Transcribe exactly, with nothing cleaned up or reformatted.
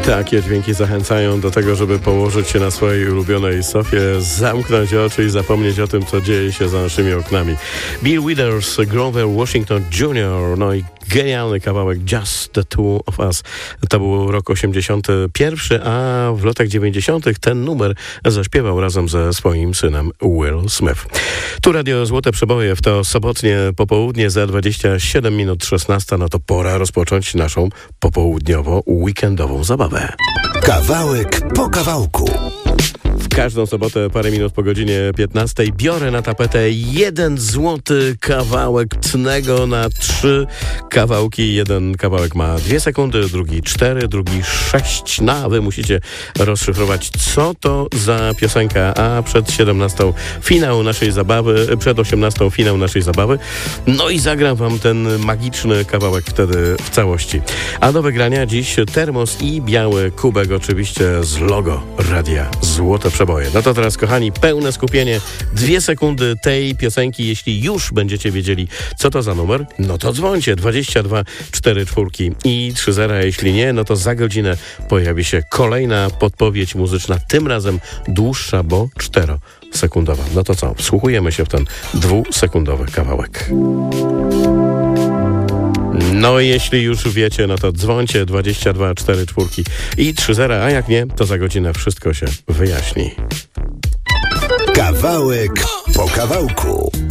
Takie dźwięki zachęcają do tego, żeby położyć się na swojej ulubionej sofie, zamknąć oczy i zapomnieć o tym, co dzieje się za naszymi oknami. Bill Withers, Grover Washington junior, no i genialny kawałek Just the Two of Us. To był rok osiemdziesiąty pierwszy, a w latach dziewięćdziesiątych ten numer zaśpiewał razem ze swoim synem Will Smith. Tu Radio Złote Przeboje w to sobotnie popołudnie za dwadzieścia siedem minut szesnasta, no to pora rozpocząć naszą popołudniowo-weekendową zabawę. Kawałek po kawałku. W każdą sobotę parę minut po godzinie piętnastej biorę na tapetę jeden złoty kawałek, tnę na trzy kawałki. Jeden kawałek ma dwie sekundy, drugi cztery, drugi sześć. No, a wy musicie rozszyfrować, co to za piosenka. A przed siedemnastą finał naszej zabawy, przed osiemnastą finał naszej zabawy. No i zagram wam ten magiczny kawałek wtedy w całości. A do wygrania dziś termos i biały kubek, oczywiście z logo Radia Złote Przeboje. No to teraz, kochani, pełne skupienie. Dwie sekundy tej piosenki. Jeśli już będziecie wiedzieli, co to za numer, no to dzwońcie. dwadzieścia dwa cztery cztery i trzy zero. Jeśli nie, no to za godzinę pojawi się kolejna podpowiedź muzyczna. Tym razem dłuższa, bo czterosekundowa. No to co? Wsłuchujemy się w ten dwusekundowy kawałek. No i jeśli już wiecie, no to dzwońcie dwadzieścia dwa cztery cztery i trzy zero, a jak nie, to za godzinę wszystko się wyjaśni. Kawałek po kawałku.